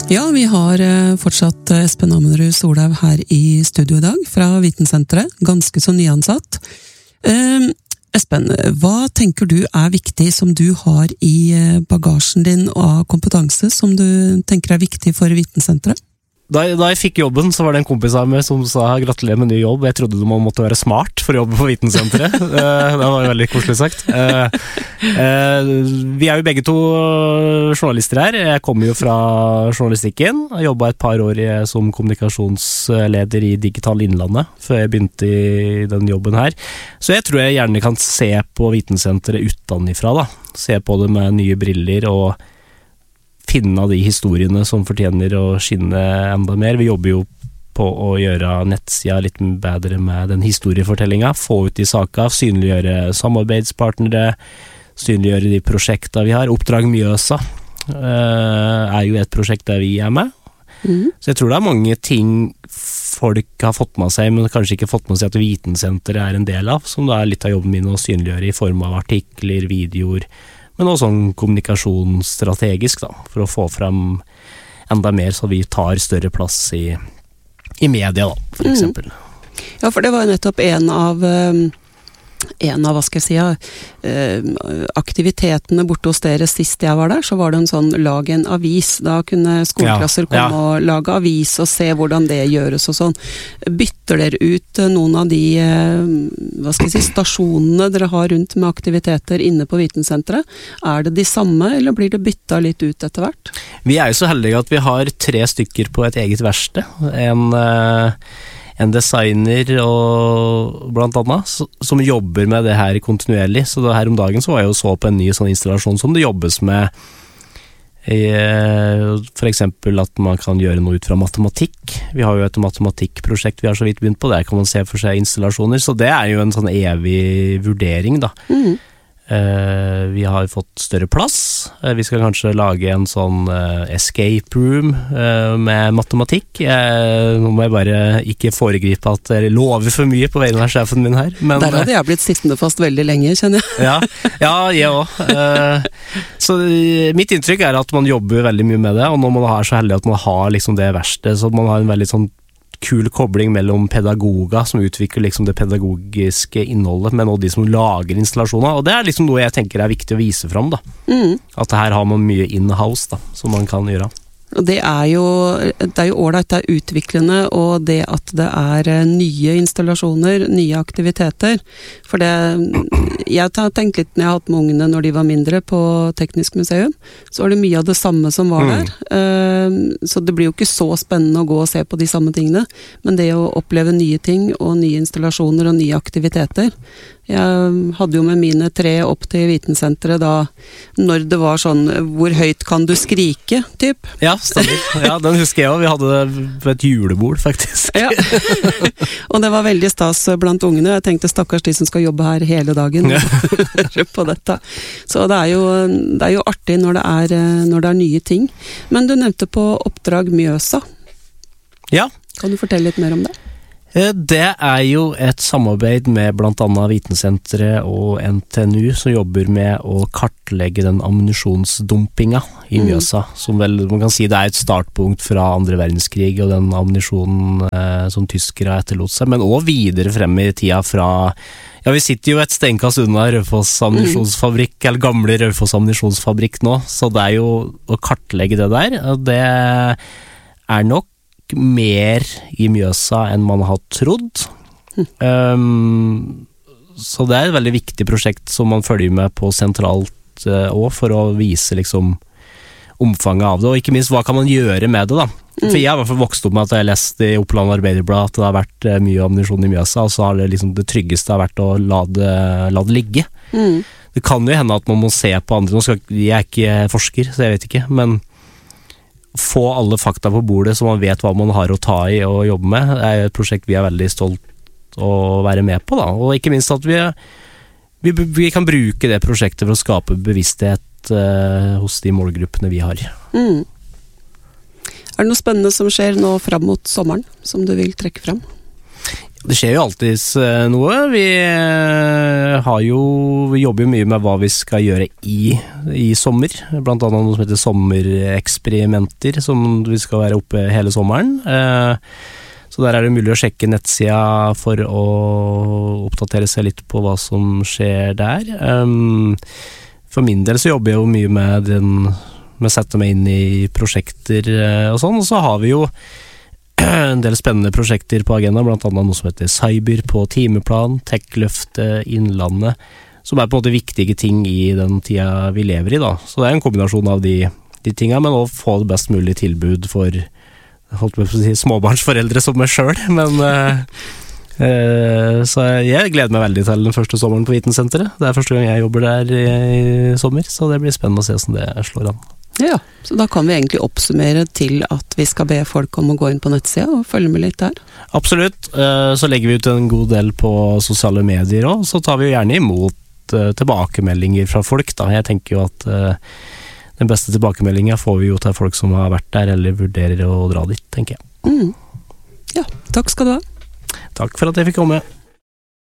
Ja, vi har fortsatt Espen Ammerud Solhaug her i studio i dag fra Vitensenteret, ganske så nyansatt. Espen, hva tenker du er viktig som du har i bagasjen din av kompetanse som du tenker er viktig for Vitensenteret? Da jeg fikk jobben, så var det en kompis av meg som sa gratulerer med ny jobb. Jeg trodde man måtte være smart for å jobbe på Vitensenteret. Det var jo veldig koselig sagt. Vi er jo begge to journalister her. Jeg kommer jo fra journalistikken. Jeg jobbet et par år som kommunikasjonsleder i Digital Innlandet før jeg begynte i den jobben her. Så jeg tror jeg gjerne kan se på Vitensenteret utenifra da. Se på det med nye briller og finne de historiene som fortjener å skinne enda mer. Vi jobber jo på å gjøre nettsida litt bedre med den historiefortellingen, få ut de saker, synliggjøre samarbeidspartnere, synliggjøre de prosjektene vi har. Oppdrag Mjøsa er jo et prosjekt der vi er med. Så jeg tror det er mange ting folk har fått med seg, men kanskje ikke fått med seg at Vitensenteret er en del av, som da er litt av jobben min å synliggjøre i form av artikler, videoer, men også sånn kommunikasjonsstrategisk da, for å få frem enda mer så vi tar større plass i media da, for eksempel. Ja, for det var jo nettopp en av hva skal jeg si, aktivitetene borte hos dere sist jeg var der, så var det en sånn lag en avis. Da kunne skoleklasser komme og lage avis og se hvordan det gjøres og sånn. Bytter dere ut noen av de hva skal jeg si, stasjonene dere har rundt med aktiviteter inne på Vitensenteret? Er det de samme, eller blir det byttet litt ut etter hvert? Vi er jo så heldige at vi har 3 stykker på et eget verksted. En designer og blant annet, som jobber med det her kontinuerlig. Så det her om dagen så var jeg jo så på en ny sånn installasjon som det jobbes med. For eksempel at man kan gjøre noe ut fra matematikk. Vi har jo et matematikkprosjekt vi har så vidt begynt på, der kan man se for seg installasjoner. Så det er jo en sånn evig vurdering da. Vi har fått større plass. Vi skal kanskje lage en sånn escape room med matematikk. Nå må jeg bare ikke foregripe at jeg lover for mye på vegne av sjefen min her. Men, der hadde jeg blitt sittende fast veldig lenge, kjenner jeg. ja, jeg også. Så mitt inntrykk er at man jobber veldig mye med det, og når man er så heldig at man har liksom det verste, så man har en veldig sånn kul kobling mellom pedagoger som utvikler liksom det pedagogiske innholdet, men også de som lager installasjoner, og det er liksom noe jeg tenker er viktig å vise frem da. At her har man mye in-house da, som man kan gjøre. Og det er jo ålreit, det er utviklende, og det at det er nye installasjoner, nye aktiviteter. For det, jeg har tenkt litt når jeg har hatt med ungene når de var mindre på Teknisk museum, så var det mye av det samme som var der. Så det blir jo ikke så spennende å gå og se på de samme tingene, men det å oppleve nye ting og nye installasjoner og nye aktiviteter. Jeg hadde jo med mine 3 opp til Vitensenteret da, når det var sånn, hvor høyt kan du skrike, typ? Ja, stemmer. Ja, den husker jeg også. Vi hadde det på et julebord, faktisk. Ja. Og det var veldig stas blant ungene. Jeg tenkte stakkars de som skal jobbe her hele dagen på dette. Så det er jo artig når det er nye ting. Men du nevnte på Oppdrag Mjøsa. Ja. Kan du fortelle litt mer om det? Det er jo et samarbeid med blant annet Vitensenteret og NTNU som jobber med å kartlegge den ammunisjonsdumpinga i Mjøsa, som vel man kan si det er et startpunkt fra andre verdenskrig og den ammunisjonen som tyskere etterlot seg, men også videre frem i tida fra ja, vi sitter jo et stenkast unna Raufoss ammunisjonsfabrikk, eller gamle Raufoss ammunisjonsfabrikk nå, så det er jo å kartlegge det der, og det er nok mer i Mjøsa enn man har trodd. Så det er et veldig viktig prosjekt som man følger med på sentralt også, for å vise liksom omfanget av det, og ikke minst hva kan man gjøre med det da. For jeg har i hvert fall vokst opp med at jeg har lest i Oppland Arbeiderblad at det har vært mye ammunisjon i Mjøsa, og så har det liksom det tryggeste har vært å la det ligge. Det kan jo hende at man må se på andre, jeg er ikke forsker, så jeg vet ikke, men få alle fakta på bordet så man vet hva man har å ta i og jobbe med. Det er et prosjekt vi er veldig stolt å være med på da, og ikke minst at vi kan bruke det prosjektet for å skape bevissthet hos de målgruppene vi har. Er det noe spennende som skjer nå frem mot sommeren som du vil trekke frem? Det skjer jo alltid noe. Vi jobber jo mye med hva vi skal gjøre i sommer. Blant annet noe som heter sommereksperimenter, som vi skal være oppe hele sommeren. Så der er det mulig å sjekke nettsida for å oppdatere seg litt på hva som skjer der. For min del så jobber jeg jo mye med å sette meg inn i prosjekter og sånn, og så har vi jo en del spennende prosjekter på agenda, blant annet noe som heter Cyber på timeplan, Tech-løftet Innlandet, som på en måte viktige ting i den tida vi lever i da. Så det en kombinasjon av de tingene, men også få det best mulig tilbud for småbarnsforeldre som meg selv. Men så jeg gleder meg veldig til den første sommeren på Vitensenteret. Det første gang jeg jobber der i sommer, så det blir spennende å se hvordan det slår an. Ja, så da kan vi egentlig oppsummere til at vi skal be folk om å gå inn på nettsida og følge med litt der. Absolutt, så legger vi ut en god del på sosiale medier også, så tar vi jo gjerne imot tilbakemeldinger fra folk da. Jeg tenker jo at den beste tilbakemeldingen får vi jo til folk som har vært der eller vurderer å dra dit, tenker jeg. Ja, takk skal du ha. Takk for at jeg fikk komme.